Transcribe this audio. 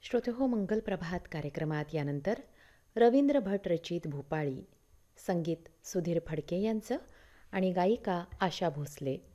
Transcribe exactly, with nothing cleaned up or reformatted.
श्रोतेहो, मंगल प्रभात कार्यक्रमात यानंतर रवींद्र भट रचित भूपाळी, संगीत सुधीर फडके यांचं आणि गायिका आशा भोसले.